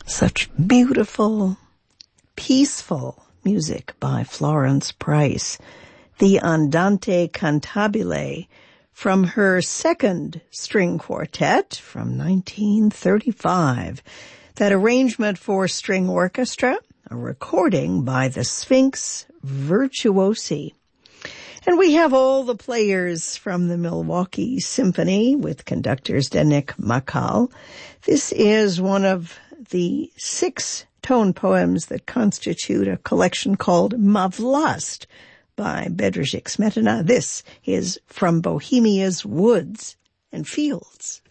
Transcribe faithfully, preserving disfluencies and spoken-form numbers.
Such beautiful, peaceful music by Florence Price, the Andante Cantabile, from her second string quartet from nineteen thirty-five. That arrangement for string orchestra, a recording by the Sphinx Virtuosi. And we have all the players from the Milwaukee Symphony with conductors Denik Makal. This is one of the six tone poems that constitute a collection called Mavlast by Bedřich Smetana. This is From Bohemia's Woods and Fields.